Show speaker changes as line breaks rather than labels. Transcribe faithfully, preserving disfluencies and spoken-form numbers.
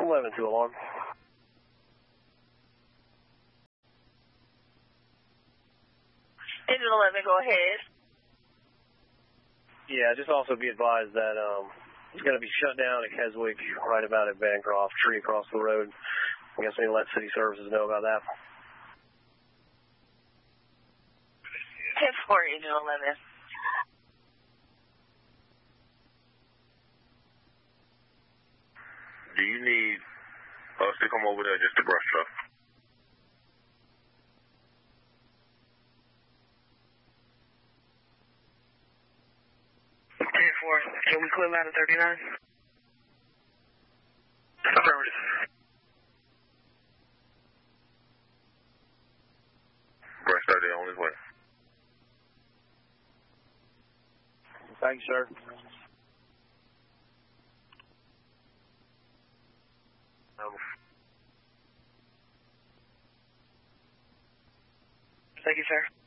eleven two alarm.
Engine eleven, go ahead.
Yeah, just also be advised that um, it's going to be shut down at Keswick, right about at Bancroft, tree across the road. I guess we need to let city services know about that.
ten four, Engine eleven.
Do you need us to come over there just to brush truck?
ten four, can we clear ladder thirty-nine?
Affirmative. Brush thirty on his way.
Thank you, sir.
Thank you, sir.